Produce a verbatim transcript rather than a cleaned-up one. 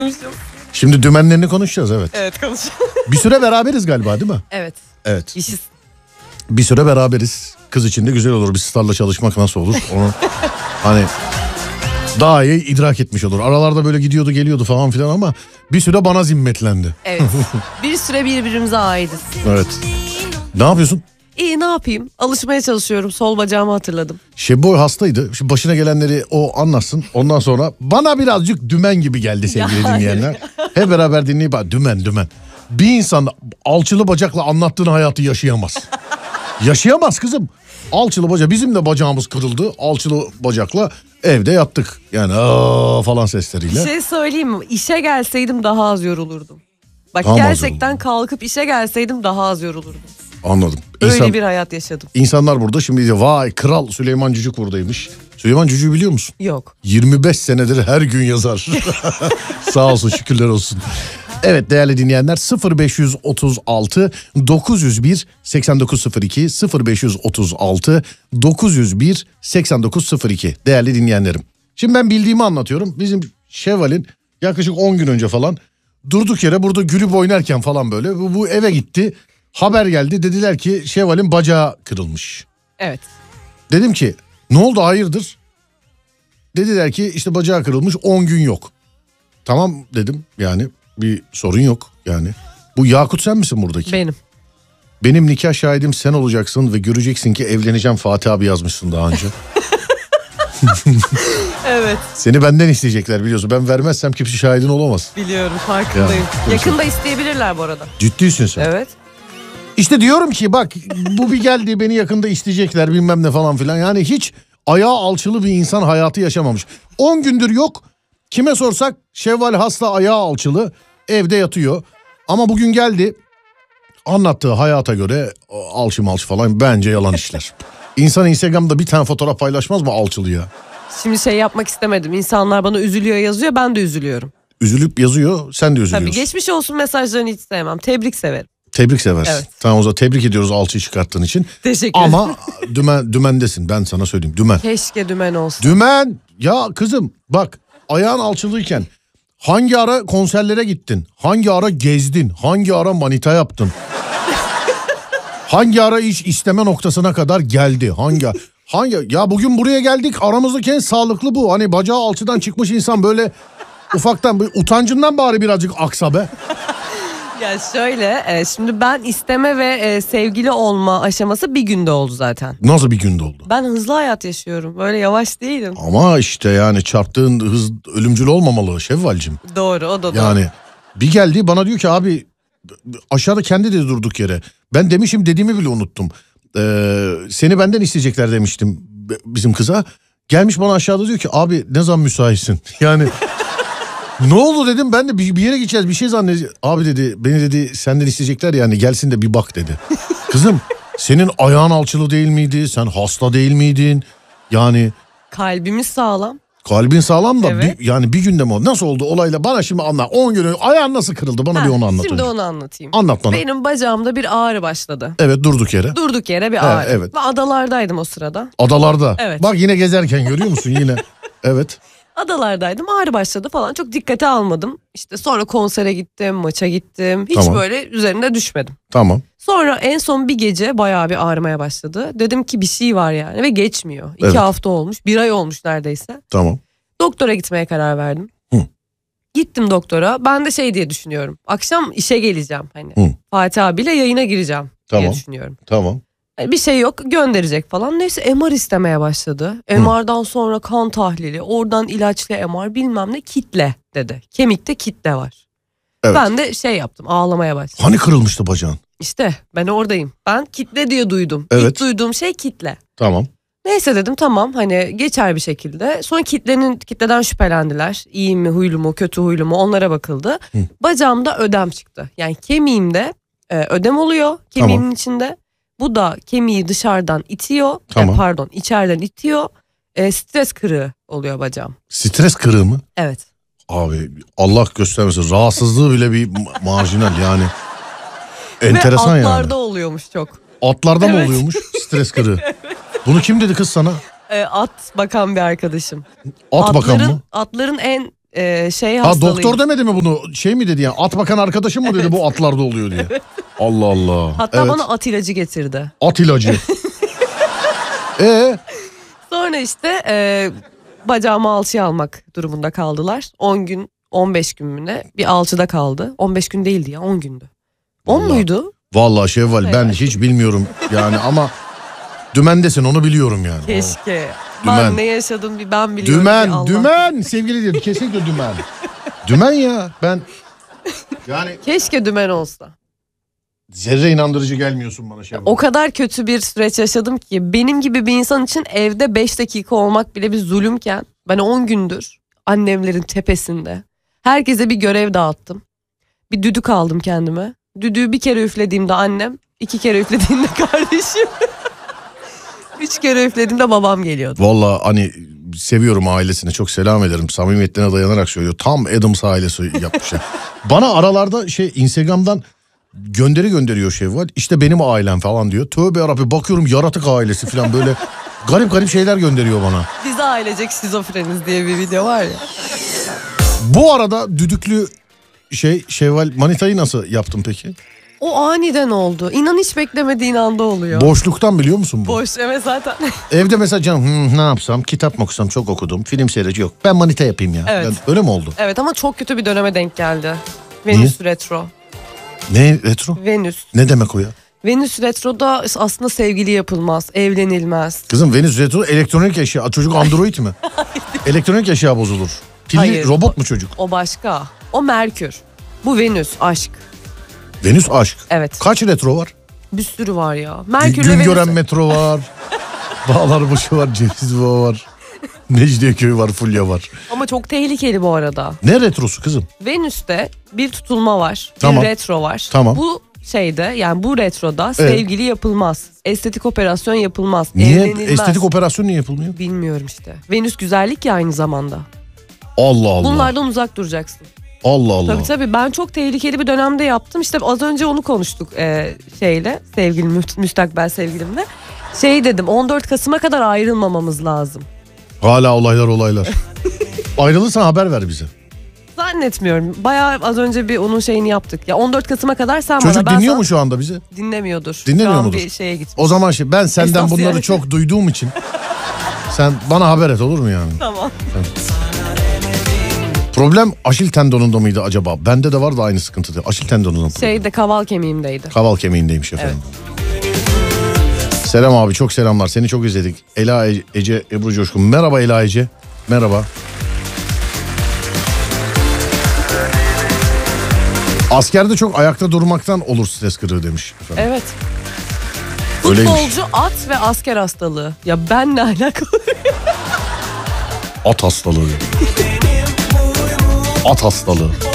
Şimdi dümenlerini konuşacağız, evet. Evet, konuşalım. Bir süre beraberiz galiba, değil mi? Evet. Evet. İşiz. Bir süre beraberiz. Kız için de güzel olur. Bir starla çalışmak nasıl olur? Onu hani daha iyi idrak etmiş olur. Aralarda böyle gidiyordu geliyordu falan filan ama bir süre bana zimmetlendi. Evet. Bir süre birbirimize aitiz. Evet. Ne yapıyorsun? İyi, ne yapayım? Alışmaya çalışıyorum. Sol bacağımı hatırladım. Şeboy hastaydı. Şimdi başına gelenleri o anlatsın. Ondan sonra bana birazcık dümen gibi geldi sevgili Ya, dinleyenler. Hep beraber dinleyip dümen dümen. Bir insan alçılı bacakla anlattığın hayatı yaşayamaz. Yaşayamaz kızım. Alçılı bacak. Bizim de bacağımız kırıldı. Alçılı bacakla evde yattık. Yani aa falan sesleriyle. Bir şey söyleyeyim mi? İşe gelseydim daha az yorulurdum. Bak Daha gerçekten kalkıp işe gelseydim daha az yorulurdum. Anladım. Öyle İnsan, bir hayat yaşadım. İnsanlar burada şimdi diyor vay kral Süleyman Cücük buradaymış. Süleyman Cücük'ü biliyor musun? Yok. yirmi beş senedir her gün yazar. Sağ olsun, şükürler olsun. Evet değerli dinleyenler, sıfır beş otuz altı dokuz yüz bir seksen dokuz sıfır iki sıfır beş otuz altı dokuz yüz bir seksen dokuz sıfır iki değerli dinleyenlerim. Şimdi ben bildiğimi anlatıyorum. Bizim Şevval'in yaklaşık on gün önce falan durduk yere burada gülüp oynarken falan böyle bu, bu eve gitti. Haber geldi, dediler ki Şevval'in bacağı kırılmış. Evet. Dedim ki ne oldu, hayırdır? Dediler ki işte bacağı kırılmış, on gün yok. Tamam dedim, yani bir sorun yok yani. Bu Yakut sen misin buradaki? Benim. Benim nikah şahidim sen olacaksın ve göreceksin ki evleneceğim Fatih abi yazmışsın daha önce. Evet. Seni benden isteyecekler biliyorsun. Ben vermezsem kimse şahidin olamaz. Biliyorum, farkındayım. Ya, Yakında isteyebilirler bu arada. Ciddisin sen. Evet. İşte diyorum ki bak bu bir geldi, beni yakında isteyecekler bilmem ne falan filan. Yani hiç ayağı alçılı bir insan hayatı yaşamamış. on gündür yok. Kime sorsak Şevval hasta, ayağı alçılı, evde yatıyor. Ama bugün geldi, anlattığı hayata göre alçı malçı falan bence yalan işler. İnsan Instagram'da bir tane fotoğraf paylaşmaz mı alçılı ya? Şimdi şey yapmak istemedim. İnsanlar bana üzülüyor yazıyor, ben de üzülüyorum. Üzülüp yazıyor, sen de üzülüyorsun. Tabii geçmiş olsun mesajlarını hiç sevmem. Tebrik severim. Tebrik seversin. Evet. Tamam, o zaman tebrik ediyoruz alçıyı çıkarttığın için. Teşekkür ederim. Ama dümen, dümendesin, ben sana söyleyeyim, dümen. Keşke dümen olsun. Dümen ya kızım, bak ayağın alçılıyken hangi ara konserlere gittin? Hangi ara gezdin? Hangi ara manita yaptın? Hangi ara iş isteme noktasına kadar geldi? Hangi hangi ya bugün buraya geldik, aramızdaki en sağlıklı bu. Hani bacağı alçıdan çıkmış insan böyle ufaktan bir utancından bari birazcık aksa be. Ya şöyle, e, şimdi ben isteme ve e, sevgili olma aşaması bir günde oldu zaten. Nasıl bir günde oldu? Ben hızlı hayat yaşıyorum. Böyle yavaş değilim. Ama işte yani çarptığın hız ölümcül olmamalı Şevval'cim. Doğru, o da doğru. Yani bir geldi bana diyor ki abi aşağıda kendi de durduk yere. Ben demişim, dediğimi bile unuttum. Ee, seni benden isteyecekler demiştim bizim kıza. Gelmiş bana aşağıda diyor ki abi ne zaman müsaitsin? Yani ne oldu dedim, ben de bir, bir yere gideceğiz bir şey zannediyorum. Abi dedi beni dedi senden isteyecekler yani, gelsin de bir bak dedi. Kızım senin ayağın alçılı değil miydi? Sen hasta değil miydin? Yani Kalbimiz sağlam. kalbin sağlam da Evet. bir, yani bir günde mi oldu? Nasıl oldu olayla, bana şimdi anlat. on gün önce ayağın nasıl kırıldı, bana Ha, bir onu anlat. Şimdi önce. onu anlatayım. Anlat bana. Benim bacağımda bir ağrı başladı. Evet, durduk yere. Durduk yere bir Evet, ağrı. evet. Ve adalardaydım o sırada. Adalarda. Evet. Bak yine gezerken görüyor musun yine. Evet. Adalardaydım, ağrı başladı falan, çok dikkate almadım. İşte sonra konsere gittim, maça gittim. Hiç Tamam. böyle üzerinde düşmedim. Tamam. Sonra en son bir gece bayağı bir ağrımaya başladı. Dedim ki bir şey var yani ve geçmiyor. İki Evet. hafta olmuş, bir ay olmuş neredeyse. Tamam. Doktora gitmeye karar verdim. Hı. Gittim doktora. Ben de şey diye düşünüyorum. Akşam işe geleceğim. Hani Hı. Fatih abiyle yayına gireceğim diye Tamam. düşünüyorum. Tamam. Yani bir şey yok, gönderecek falan. Neyse M R istemeye başladı. Hı. M R'dan sonra kan tahlili, oradan ilaçlı M R bilmem ne, kitle dedi. Kemikte kitle var. Evet. Ben de şey yaptım, ağlamaya başladım. Hani kırılmıştı bacağın? İşte ben oradayım. Ben kitle diye duydum. Evet. İlk duyduğum şey kitle. Tamam. Neyse dedim tamam, hani geçer bir şekilde. Sonra kitlenin kitleden şüphelendiler. İyi mi, huylu mu, kötü huylu mu, onlara bakıldı. Hı. Bacağımda ödem çıktı. Yani kemiğimde e, ödem oluyor kemiğimin Tamam. içinde. Bu da kemiği dışarıdan itiyor. Tamam. E, pardon içeriden itiyor. E, stres kırığı oluyor bacağım. Stres kırığı mı? Evet. Abi Allah göstermesin, rahatsızlığı bile bir ma- marjinal yani. Enteresan Ve yani. atlarda oluyormuş çok. Atlarda mı Evet. oluyormuş stres kırığı? Bunu kim dedi kız sana? E, at bakan bir arkadaşım. At bakan atların, mı? Atların en e, şey Ha hastalığıydı. doktor demedi mi bunu? Şey mi dedi yani? At bakan arkadaşım mı dedi bu atlarda oluyor diye. Allah Allah. Hatta evet. bana at ilacı getirdi. At ilacı. Ee? Sonra işte e, bacağımı alçıya almak durumunda kaldılar. on gün on beş gün mü ne bir alçıda kaldı. on beş gün değildi ya on gündü. on Vallahi. muydu? Vallahi Şevval ben Evet. hiç bilmiyorum yani ama dümendesin onu biliyorum yani. Keşke. Dümen. Ben ne yaşadım bir ben biliyorum. bir Dümen, Allah. dümen sevgili diyorum kesinlikle dümen. Dümen ya ben yani Keşke dümen olsa. zerre inandırıcı gelmiyorsun bana Şevval. O kadar kötü bir süreç yaşadım ki benim gibi bir insan için evde beş dakika olmak bile bir zulümken ben on gündür annemlerin tepesinde herkese bir görev dağıttım. Bir düdük aldım kendime. Düdüğü bir kere üflediğimde annem, iki kere üflediğimde kardeşim. Üç kere üflediğimde babam geliyordu. Vallahi hani seviyorum ailesine çok selam ederim. Samimiyetlerine dayanarak söylüyor. Tam Adams ailesi yapmış. ya. Bana aralarda şey Instagram'dan gönderi gönderiyor Şevval. İşte benim ailem falan diyor. Tövbe yarabbim bakıyorum yaratık ailesi falan böyle garip garip şeyler gönderiyor bana. Biz ailecek şizofreniz diye bir video var ya. Bu arada düdüklü şey Şevval manitayı nasıl yaptın peki? O aniden oldu. İnan hiç beklemediğin anda oluyor. Boşluktan biliyor musun bu? Boş evet zaten. Evde mesela canım "Hmm, ne yapsam kitap mı okusam çok okudum film seyredici yok. Ben manita yapayım ya. Evet. Yani öyle mi oldu? Evet ama çok kötü bir döneme denk geldi. Venüs retro. Ne retro? Venüs. Ne demek o ya? Venüs retroda aslında sevgili yapılmaz, evlenilmez. Kızım Venüs retro elektronik eşya. Çocuk android mi? Elektronik eşya bozulur. Pilli Hayır. robot mu çocuk? O başka. O Merkür. Bu Venüs, aşk. Venüs aşk. Evet. Kaç retro var? Bir sürü var ya. Gün Merkür'le Venüs. gören metro var. Bağlarbaşı var. Cevizova var. Mecidiyeköy var. Fulya var. Ama çok tehlikeli bu arada. Ne retrosu kızım? Venüs'te bir tutulma var. Tamam. Bir retro var. Tamam. Bu şeyde yani bu retroda sevgili yapılmaz. Estetik operasyon yapılmaz. Niye? Evlenilmez. Estetik operasyon niye yapılmıyor? Bilmiyorum işte. Venüs güzellik ya aynı zamanda. Allah Allah. Bunlardan uzak duracaksın. Allah Allah. Tabii tabii ben çok tehlikeli bir dönemde yaptım. İşte az önce onu konuştuk e, şeyle sevgilim mü- müstakbel sevgilimle. Şey dedim on dört Kasım'a kadar ayrılmamamız lazım. Hala olaylar olaylar. Ayrılırsan haber ver bize. Zannetmiyorum. Bayağı az önce bir onun şeyini yaptık. Ya on dört Kasım'a kadar sen Çocuk bana ben dinliyor sana- mu şu anda bizi? Dinlemiyordur. Dinlemiyor Şu an mudur? bir şeye gitmiş. O zaman şey ben senden Esnaf bunları ziyareti. çok duyduğum için sen bana haber et olur mu yani? Tamam. Problem aşil tendonunda mıydı acaba? Bende de var da aynı sıkıntı. Aşil tendonunda mı? Şeyde kaval kemiğimdeydi. Kaval kemiğindeymiş efendim. Selam abi çok selamlar. Seni çok izledik. Ela E- Ece Ebru Coşkun. Merhaba Ela Ece. Merhaba. Askerde çok ayakta durmaktan olur stres kırığı demiş efendim. Evet. Öyleymiş. Futbolcu, at ve asker hastalığı. Ya ben ne alakalı? At hastalığı. At hastalığı.